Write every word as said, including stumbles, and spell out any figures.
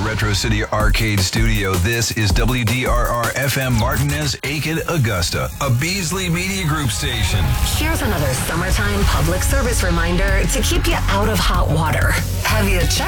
Retro City Arcade Studio, this is W D R R F M Martinez, Aiken, Augusta, a Beasley Media Group station. Here's another summertime public service reminder to keep you out of hot water. Have you checked